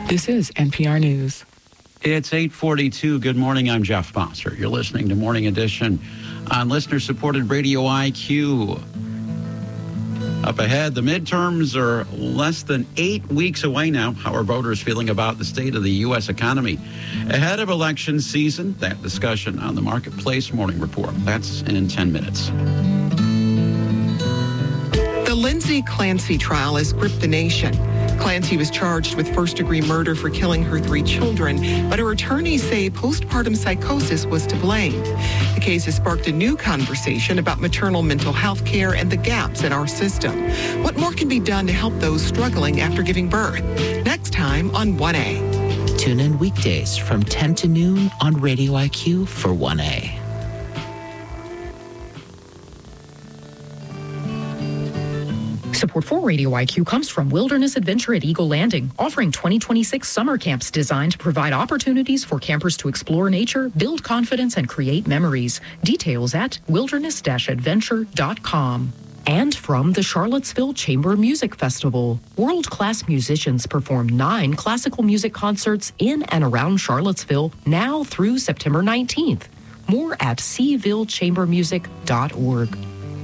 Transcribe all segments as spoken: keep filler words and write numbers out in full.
This is N P R News. It's eight forty-two. Good morning. I'm Jeff Bossert. You're listening to Morning Edition on listener-supported Radio I Q. Up ahead, the midterms are less than eight weeks away now. How are voters feeling about the state of the U S economy? Ahead of election season, that discussion on the Marketplace Morning Report. That's in ten minutes. The Lindsay Clancy trial has gripped the nation. Clancy was charged with first-degree murder for killing her three children, but her attorneys say postpartum psychosis was to blame. The case has sparked a new conversation about maternal mental health care and the gaps in our system. What more can be done to help those struggling after giving birth? Next time on one A. Tune in weekdays from ten to noon on Radio I Q for one A. Support for Radio I Q comes from Wilderness Adventure at Eagle Landing, offering twenty twenty-six summer camps designed to provide opportunities for campers to explore nature, build confidence, and create memories. Details at wilderness dash adventure dot com. And from the Charlottesville Chamber Music Festival. World-class musicians perform nine classical music concerts in and around Charlottesville now through September nineteenth. More at c ville chamber music dot org.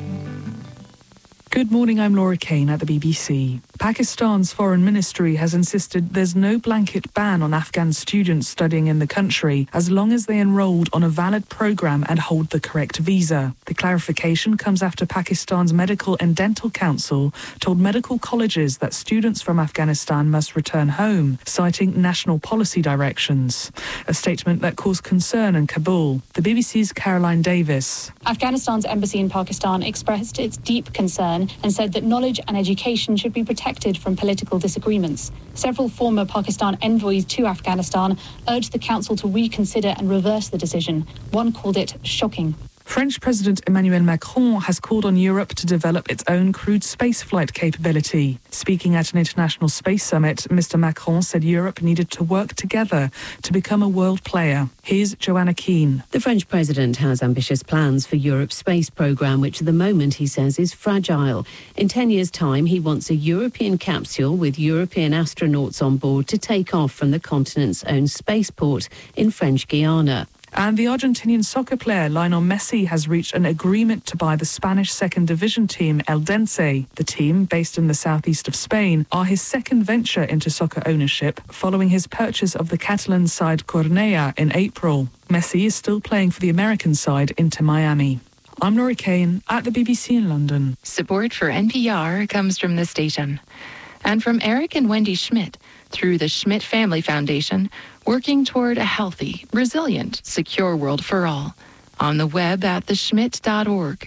Good morning, I'm Laura Kane at the B B C. Pakistan's foreign ministry has insisted there's no blanket ban on Afghan students studying in the country as long as they enrolled on a valid program and hold the correct visa. The clarification comes after Pakistan's Medical and Dental Council told medical colleges that students from Afghanistan must return home, citing national policy directions. A statement that caused concern in Kabul. The B B C's Caroline Davis. Afghanistan's embassy in Pakistan expressed its deep concern and said that knowledge and education should be protected from political disagreements. Several former Pakistan envoys to Afghanistan urged the council to reconsider and reverse the decision. One called it shocking. French President Emmanuel Macron has called on Europe to develop its own crewed spaceflight capability. Speaking at an international space summit, Mister Macron said Europe needed to work together to become a world player. Here's Joanna Keane. The French president has ambitious plans for Europe's space programme, which at the moment he says is fragile. In ten years' time, he wants a European capsule with European astronauts on board to take off from the continent's own spaceport in French Guiana. And the Argentinian soccer player Lionel Messi has reached an agreement to buy the Spanish second division team Eldense. The team, based in the southeast of Spain, are his second venture into soccer ownership following his purchase of the Catalan side Cornellà in April. Messi is still playing for the American side Inter Miami. I'm Laurie Kane at the B B C in London. Support for N P R comes from the station and from Eric and Wendy Schmidt through the Schmidt Family Foundation, working toward a healthy, resilient, secure world for all. On the web at the schmidt dot org.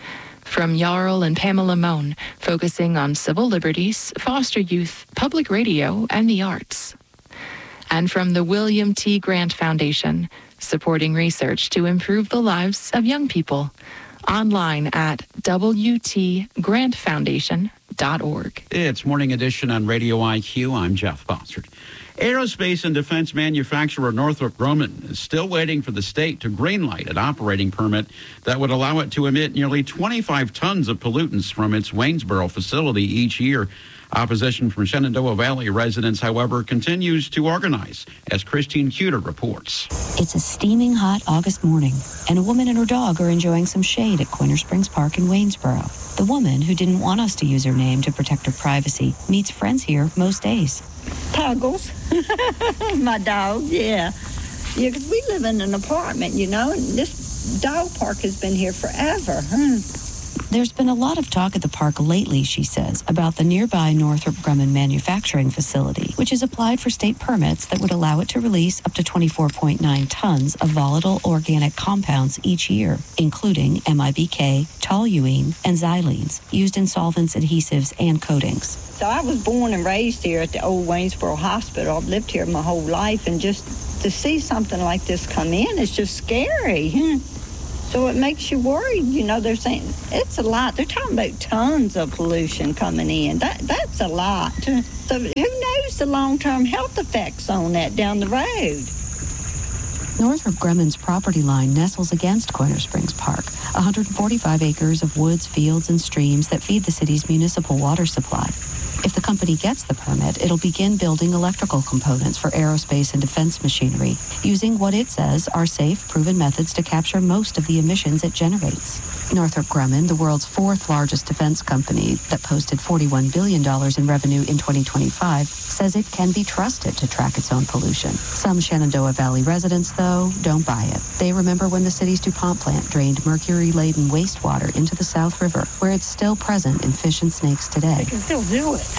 From Jarl and Pamela Mohn, focusing on civil liberties, foster youth, public radio, and the arts. And from the William T. Grant Foundation, supporting research to improve the lives of young people. Online at w t grant foundation dot org. It's Morning Edition on Radio I Q. I'm Jeff Bossert. Aerospace and defense manufacturer Northrop Grumman is still waiting for the state to greenlight an operating permit that would allow it to emit nearly twenty-five tons of pollutants from its Waynesboro facility each year. Opposition from Shenandoah Valley residents, however, continues to organize, as Christine Cuter reports. It's a steaming hot August morning, and a woman and her dog are enjoying some shade at Quinter Springs Park in Waynesboro. The woman, who didn't want us to use her name to protect her privacy, meets friends here most days. Puggles. My dog, yeah. Yeah, because we live in an apartment, you know, and this dog park has been here forever. Hmm. There's been a lot of talk at the park lately, she says, about the nearby Northrop Grumman manufacturing facility, which has applied for state permits that would allow it to release up to twenty-four point nine tons of volatile organic compounds each year, including M I B K, toluene, and xylenes, used in solvents, adhesives, and coatings. So I was born and raised here at the old Waynesboro Hospital. I've lived here my whole life, and just to see something like this come in is just scary. Hmm. So it makes you worried. You know, they're saying it's a lot. They're talking about tons of pollution coming in. That That's a lot. So who knows the long-term health effects on that down the road? Northrop Grumman's property line nestles against Quinter Springs Park, one hundred forty-five acres of woods, fields, and streams that feed the city's municipal water supply. If if the company gets the permit, it'll begin building electrical components for aerospace and defense machinery, using what it says are safe, proven methods to capture most of the emissions it generates. Northrop Grumman, the world's fourth largest defense company that posted forty-one billion dollars in revenue in twenty twenty-five, says it can be trusted to track its own pollution. Some Shenandoah Valley residents, though, don't buy it. They remember when the city's DuPont plant drained mercury-laden wastewater into the South River, where it's still present in fish and snakes today. They can still do it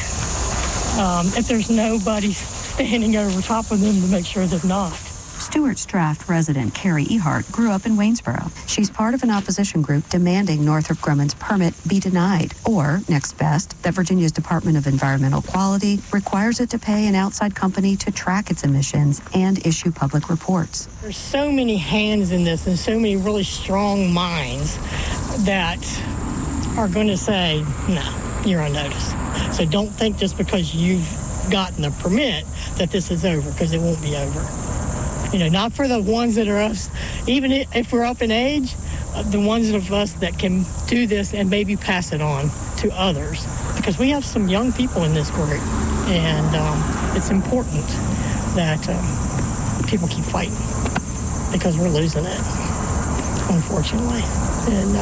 um, if there's nobody standing over top of them to make sure they're not. Stewart's Draft resident Carrie Ehart grew up in Waynesboro. She's part of an opposition group demanding Northrop Grumman's permit be denied, or, next best, that Virginia's Department of Environmental Quality requires it to pay an outside company to track its emissions and issue public reports. There's so many hands in this and so many really strong minds that are going to say, no, you're on notice. So don't think just because you've gotten a permit that this is over, because it won't be over. You know, not for the ones that are us, even if we're up in age, uh, the ones of us that can do this and maybe pass it on to others. Because we have some young people in this group, and um, it's important that uh, people keep fighting, because we're losing it, unfortunately. And,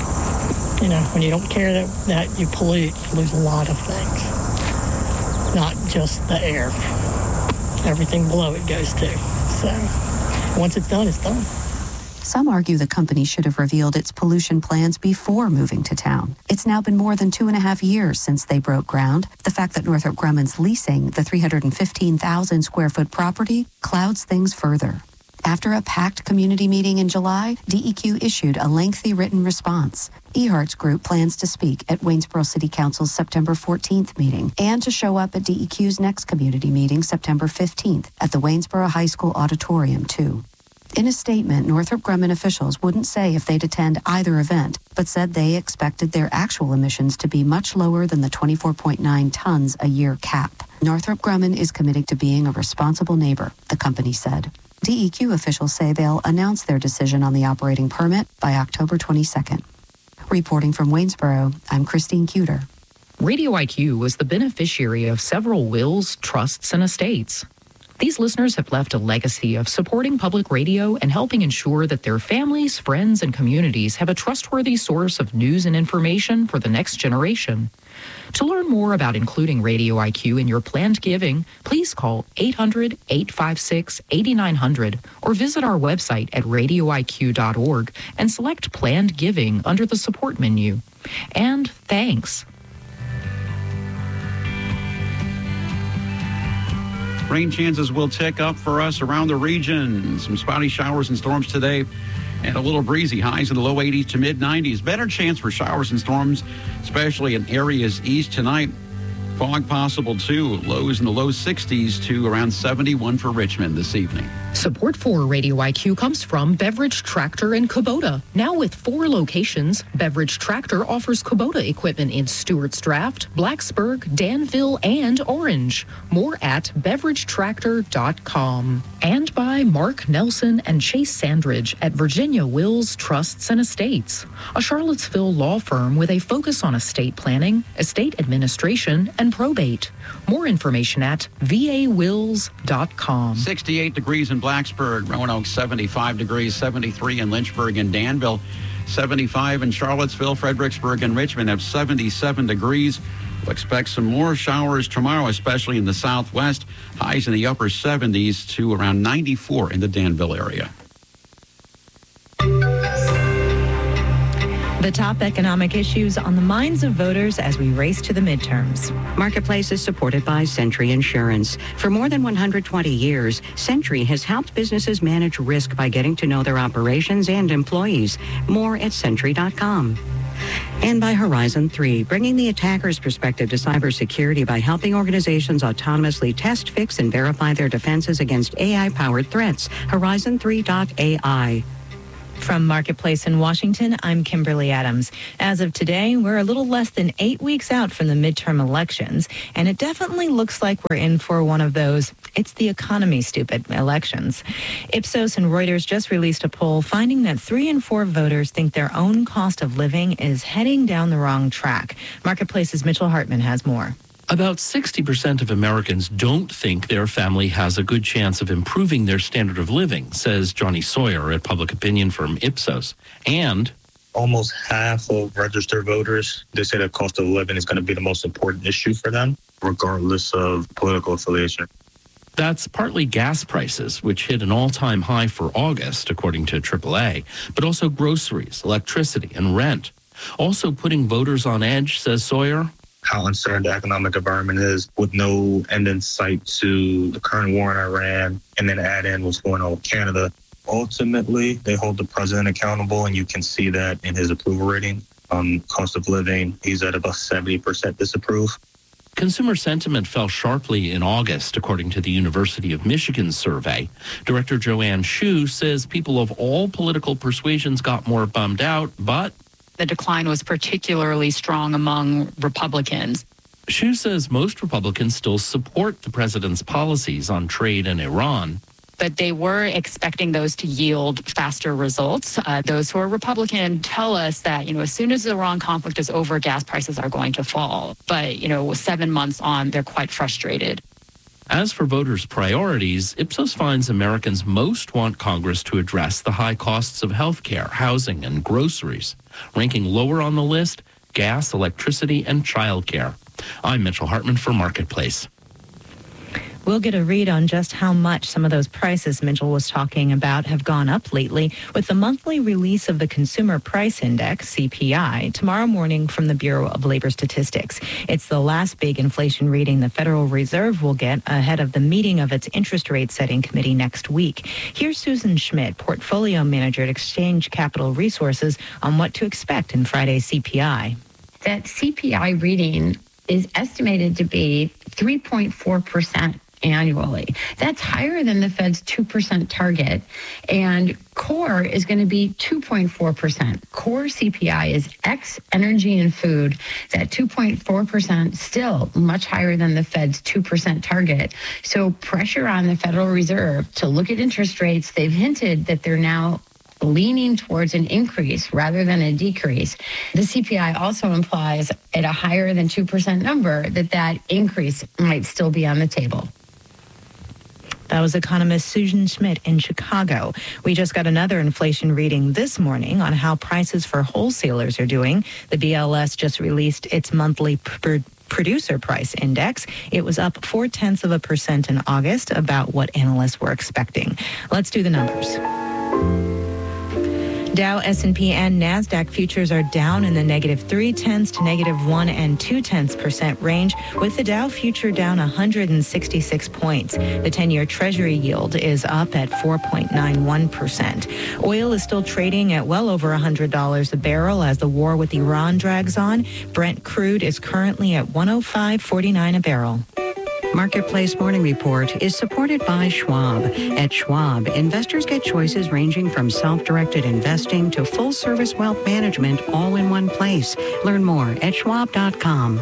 uh, you know, when you don't care that, that you pollute, you lose a lot of things, not just the air. Everything below it goes to. So once it's done, it's done. Some argue the company should have revealed its pollution plans before moving to town. It's now been more than two and a half years since they broke ground. The fact that Northrop Grumman's leasing the three hundred fifteen thousand square foot property clouds things further. After a packed community meeting in July, D E Q issued a lengthy written response. Ehart's group plans to speak at Waynesboro City Council's September fourteenth meeting and to show up at D E Q's next community meeting September fifteenth at the Waynesboro High School Auditorium, too. In a statement, Northrop Grumman officials wouldn't say if they'd attend either event, but said they expected their actual emissions to be much lower than the twenty-four point nine tons a year cap. Northrop Grumman is committed to being a responsible neighbor, the company said. D E Q officials say they'll announce their decision on the operating permit by October twenty-second. Reporting from Waynesboro, I'm Christine Cuter. Radio I Q was the beneficiary of several wills, trusts, and estates. These listeners have left a legacy of supporting public radio and helping ensure that their families, friends, and communities have a trustworthy source of news and information for the next generation. To learn more about including Radio I Q in your planned giving, please call eight hundred, eight five six, eight nine zero zero or visit our website at radio I Q dot org and select Planned Giving under the support menu. And thanks. Rain chances will tick up for us around the region. Some spotty showers and storms today, and a little breezy. Highs in the low eighties to mid nineties. Better chance for showers and storms, especially in areas east tonight. Fog possible, too. Lows in the low sixties to around seventy-one for Richmond this evening. Support for Radio I Q comes from Beverage Tractor in Kubota. Now with four locations, Beverage Tractor offers Kubota equipment in Stewart's Draft, Blacksburg, Danville, and Orange. More at beverage tractor dot com. And by Mark Nelson and Chase Sandridge at Virginia Wills Trusts and Estates, a Charlottesville law firm with a focus on estate planning, estate administration, and probate. More information at v a wills dot com. sixty-eight degrees in Blacksburg, Roanoke seventy-five degrees, seventy-three in Lynchburg and Danville, seventy-five in Charlottesville, Fredericksburg, and Richmond have seventy-seven degrees. We'll expect some more showers tomorrow, especially in the southwest. Highs in the upper seventies to around ninety-four in the Danville area. The top economic issues on the minds of voters as we race to the midterms. Marketplace is supported by Century Insurance. For more than one hundred twenty years, Century has helped businesses manage risk by getting to know their operations and employees. More at century dot com. And by Horizon three, bringing the attacker's perspective to cybersecurity by helping organizations autonomously test, fix, and verify their defenses against A I-powered threats. Horizon three dot A I. From Marketplace in Washington, I'm Kimberly Adams. As of today, we're a little less than eight weeks out from the midterm elections, and it definitely looks like we're in for one of those it's the economy stupid elections. Ipsos and Reuters just released a poll finding that three in four voters think their own cost of living is heading down the wrong track. Marketplace's Mitchell Hartman has more. About sixty percent of Americans don't think their family has a good chance of improving their standard of living, says Johnny Sawyer at public opinion firm Ipsos. And almost half of registered voters, they say that cost of living is going to be the most important issue for them, regardless of political affiliation. That's partly gas prices, which hit an all-time high for August, according to triple A, but also groceries, electricity, and rent. Also putting voters on edge, says Sawyer, how uncertain the economic environment is with no end in sight to the current war in Iran, and then add in what's going on with Canada. Ultimately, they hold the president accountable, and you can see that in his approval rating. Um, cost of living, he's at about seventy percent disapprove. Consumer sentiment fell sharply in August, according to the University of Michigan survey. Director Joanne Shu says people of all political persuasions got more bummed out, but the decline was particularly strong among Republicans. Shu says most Republicans still support the president's policies on trade and Iran. But they were expecting those to yield faster results. Uh, those who are Republican tell us that, you know, as soon as the Iran conflict is over, gas prices are going to fall. But, you know, seven months on, they're quite frustrated. As for voters' priorities, Ipsos finds Americans most want Congress to address the high costs of health care, housing, and groceries. Ranking lower on the list, gas, electricity, and childcare. I'm Mitchell Hartman for Marketplace. We'll get a read on just how much some of those prices Mitchell was talking about have gone up lately with the monthly release of the Consumer Price Index, C P I, tomorrow morning from the Bureau of Labor Statistics. It's the last big inflation reading the Federal Reserve will get ahead of the meeting of its interest rate setting committee next week. Here's Susan Schmidt, portfolio manager at Exchange Capital Resources, on what to expect in Friday's C P I. That C P I reading is estimated to be three point four percent. Annually. That's higher than the Fed's two percent target. And core is going to be two point four percent. Core C P I is X energy and food. That two point four percent still much higher than the Fed's two percent target. So pressure on the Federal Reserve to look at interest rates. They've hinted that they're now leaning towards an increase rather than a decrease. The C P I also implies at a higher than two percent number that that increase might still be on the table. That was economist Susan Schmidt in Chicago. We just got another inflation reading this morning on how prices for wholesalers are doing. The B L S just released its monthly pr- producer price index. It was up four tenths of a percent in August, about what analysts were expecting. Let's do the numbers. Dow, S and P, and NASDAQ futures are down in the negative three tenths to negative one and two tenths percent range, with the Dow future down one hundred sixty-six points. The ten-year Treasury yield is up at four point nine one percent. Oil is still trading at well over one hundred dollars a barrel as the war with Iran drags on. Brent crude is currently at one oh five forty-nine a barrel. Marketplace Morning Report is supported by Schwab. At Schwab, investors get choices ranging from self-directed investing to full-service wealth management all in one place. Learn more at schwab dot com.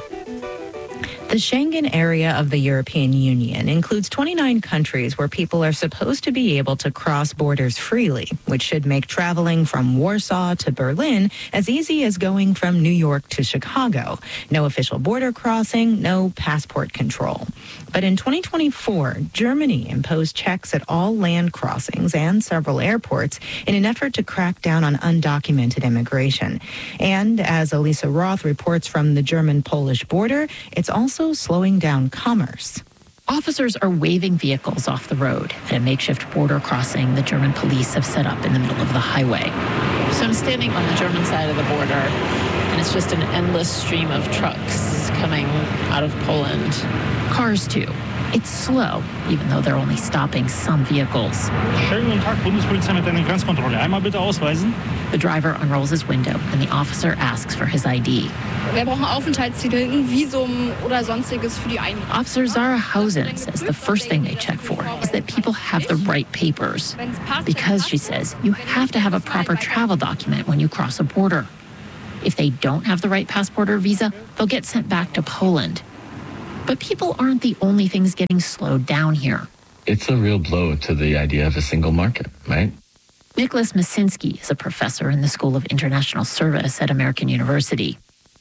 The Schengen area of the European Union includes twenty-nine countries where people are supposed to be able to cross borders freely, which should make traveling from Warsaw to Berlin as easy as going from New York to Chicago. No official border crossing, no passport control. But in twenty twenty-four, Germany imposed checks at all land crossings and several airports in an effort to crack down on undocumented immigration. And as Elisa Roth reports from the German-Polish border, it's also slowing down commerce. Officers are waving vehicles off the road at a makeshift border crossing the German police have set up in the middle of the highway. So I'm standing on the German side of the border, and it's just an endless stream of trucks coming out of Poland. Cars, too. It's slow, even though they're only stopping some vehicles. Schönen guten Tag, Bundespolizei mit einer Grenzkontrolle. Einmal bitte ausweisen. The driver unrolls his window, and the officer asks for his I D. Wir brauchen Aufenthaltstitel, ein Visum oder sonstiges für die Einreise. Officer Zara Hausen says the first thing they check for is that people have the right papers. Because, she says, you have to have a proper travel document when you cross a border. If they don't have the right passport or visa, they'll get sent back to Poland. But people aren't the only things getting slowed down here. It's a real blow to the idea of a single market, right? Nicholas Masinski is a professor in the School of International Service at American University.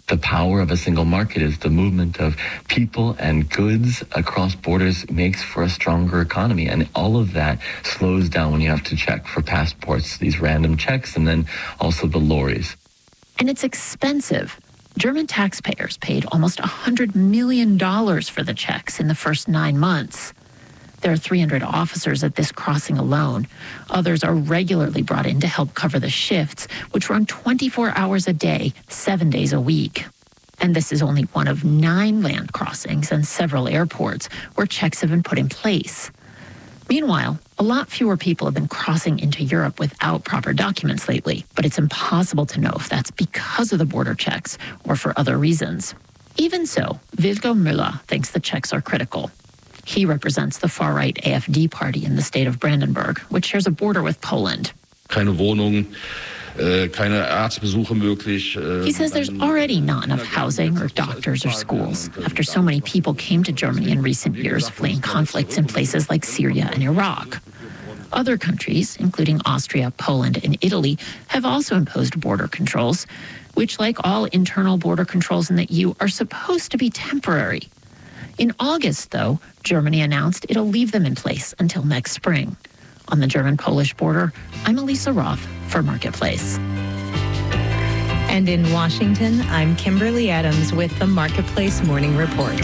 The power of a single market is the movement of people and goods across borders makes for a stronger economy. And all of that slows down when you have to check for passports, these random checks, and then also the lorries. And it's expensive. German taxpayers paid almost one hundred million dollars for the checks in the first nine months. There are three hundred officers at this crossing alone. Others are regularly brought in to help cover the shifts, which run twenty-four hours a day, seven days a week. And this is only one of nine land crossings and several airports where checks have been put in place. Meanwhile, a lot fewer people have been crossing into Europe without proper documents lately, but it's impossible to know if that's because of the border checks or for other reasons. Even so, Wilco Müller thinks the checks are critical. He represents the far-right A F D party in the state of Brandenburg, which shares a border with Poland. Keine Wohnung, äh, keine Arztbesuche möglich. Äh, he says there's already not enough housing or doctors or schools after so many people came to Germany in recent years fleeing conflicts in places like Syria and Iraq. Other countries, including Austria, Poland, and Italy, have also imposed border controls, which, like all internal border controls in the E U, are supposed to be temporary. In August, though, Germany announced it'll leave them in place until next spring. On the German-Polish border, I'm Elisa Roth for Marketplace. And in Washington, I'm Kimberly Adams with the Marketplace Morning Report.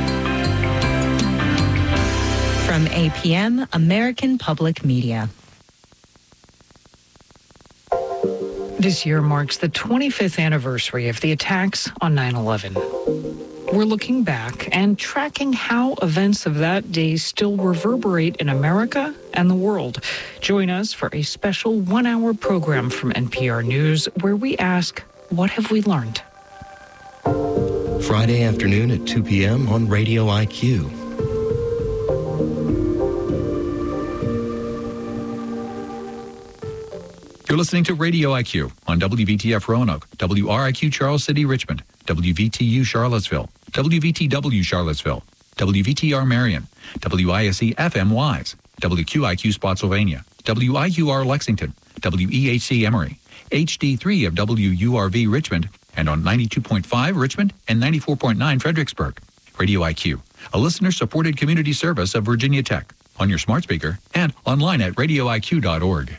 From A P M, American Public Media. This year marks the twenty-fifth anniversary of the attacks on nine eleven. We're looking back and tracking how events of that day still reverberate in America and the world. Join us for a special one-hour program from N P R News where we ask, what have we learned? Friday afternoon at two p.m. on Radio I Q. You're listening to Radio I Q on W V T F Roanoke, W R I Q Charles City, Richmond, W V T U Charlottesville, W V T W Charlottesville, W V T R Marion, W I S E F M Wise, W Q I Q Spotsylvania, W I U R Lexington, W E H C Emory, H D three of W U R V Richmond, and on ninety-two point five Richmond and ninety-four point nine Fredericksburg. Radio I Q, a listener-supported community service of Virginia Tech, on your smart speaker and online at radio I Q dot org.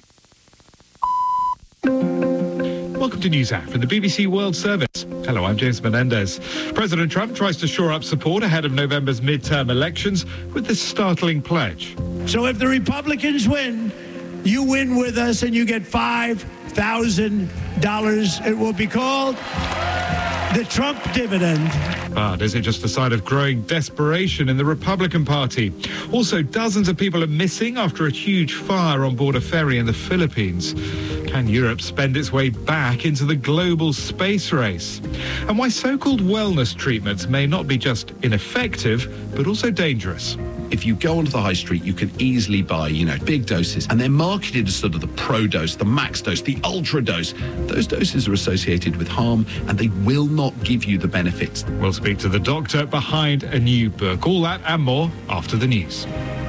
Welcome to NewsHour from the B B C World Service. Hello, I'm James Menendez. President Trump tries to shore up support ahead of November's midterm elections with this startling pledge. So if the Republicans win, you win with us and you get five thousand dollars. It will be called the Trump dividend. But is it just a sign of growing desperation in the Republican Party? Also, dozens of people are missing after a huge fire on board a ferry in the Philippines. Can Europe spend its way back into the global space race? And why so-called wellness treatments may not be just ineffective, but also dangerous. If you go onto the high street, you can easily buy, you know, big doses, and they're marketed as sort of the pro dose, the max dose, the ultra dose. Those doses are associated with harm, and they will not give you the benefits. We'll speak to the doctor behind a new book. All that and more after the news.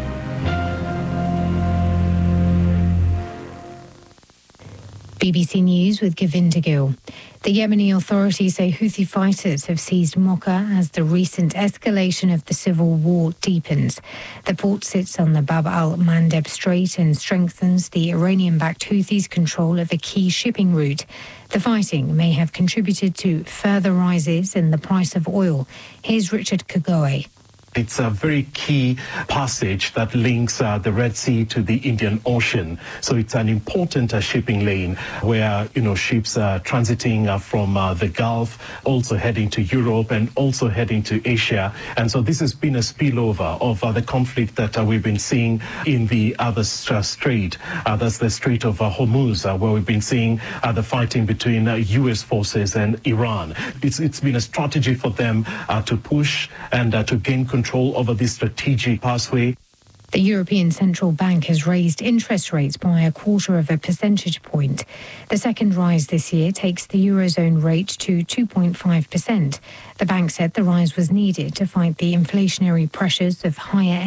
B B C News with Govinda Gill. The Yemeni authorities say Houthi fighters have seized Mocha as the recent escalation of the civil war deepens. The port sits on the Bab al-Mandeb Strait and strengthens the Iranian-backed Houthis' control of a key shipping route. The fighting may have contributed to further rises in the price of oil. Here's Richard Kagoe. It's a very key passage that links uh, the Red Sea to the Indian Ocean. So it's an important uh, shipping lane where, you know, ships are transiting uh, from uh, the Gulf, also heading to Europe and also heading to Asia. And so this has been a spillover of uh, the conflict that uh, we've been seeing in the other uh, strait. Uh, that's the Strait of uh, Hormuz, uh, where we've been seeing uh, the fighting between uh, U S forces and Iran. It's, it's been a strategy for them uh, to push and uh, to gain control control over this strategic pathway. The European Central Bank has raised interest rates by a quarter of a percentage point. The second rise this year takes the Eurozone rate to two point five percent. The bank said the rise was needed to fight the inflationary pressures of higher